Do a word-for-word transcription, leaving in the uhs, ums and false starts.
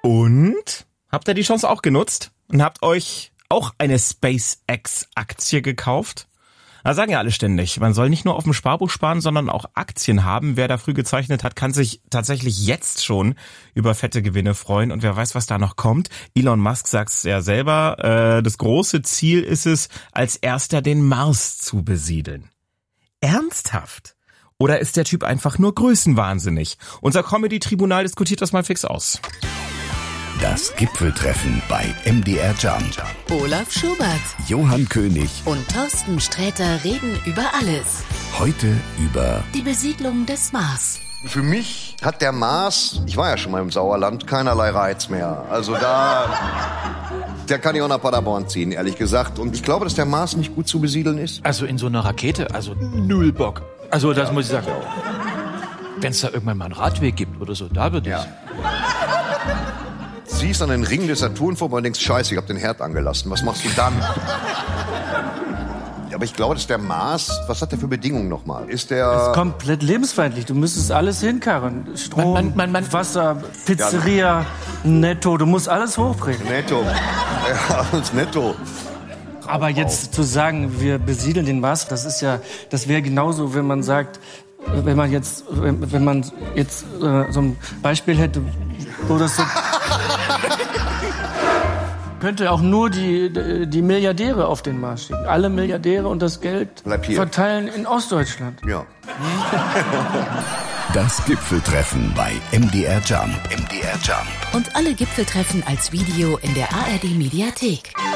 Und habt ihr die Chance auch genutzt und habt euch auch eine SpaceX-Aktie gekauft? Da sagen ja alle ständig, man soll nicht nur auf dem Sparbuch sparen, sondern auch Aktien haben. Wer da früh gezeichnet hat, kann sich tatsächlich jetzt schon über fette Gewinne freuen. Und wer weiß, was da noch kommt. Elon Musk sagt es ja selber, äh, das große Ziel ist es, als erster den Mars zu besiedeln. Ernsthaft? Oder ist der Typ einfach nur größenwahnsinnig? Unser Comedy-Tribunal diskutiert das mal fix aus. Das Gipfeltreffen bei M D R Jump. Olaf Schubert, Johann König und Thorsten Sträter reden über alles. Heute über die Besiedlung des Mars. Für mich hat der Mars, ich war ja schon mal im Sauerland, keinerlei Reiz mehr. Also da, der kann ich auch nach Paderborn ziehen, ehrlich gesagt. Und ich glaube, dass der Mars nicht gut zu besiedeln ist. Also in so einer Rakete, also null Bock. Also das ja. muss ich sagen. Wenn es da irgendwann mal einen Radweg gibt oder so, da würde ich... Ja. Siehst an den Ring des Saturn vorbei und denkst, scheiße, ich hab den Herd angelassen. Was machst du dann? Aber ich glaube, dass der Mars, was hat der für Bedingungen nochmal? Ist der... Das ist komplett lebensfeindlich. Du müsstest alles hinkarren. Strom, man, man, man, Wasser, Pizzeria, ja. Netto. Du musst alles hochbringen. Netto. Ja, das Netto. Aber jetzt zu sagen, wir besiedeln den Mars, das ist ja, das wäre genauso, wenn man sagt, wenn man jetzt, wenn, wenn man jetzt äh, so ein Beispiel hätte, wo das so... könnte auch nur die, die Milliardäre auf den Mars schicken. Alle Milliardäre und das Geld verteilen in Ostdeutschland. Ja. Das Gipfeltreffen bei M D R Jump. M D R Jump. Und alle Gipfeltreffen als Video in der A R D Mediathek.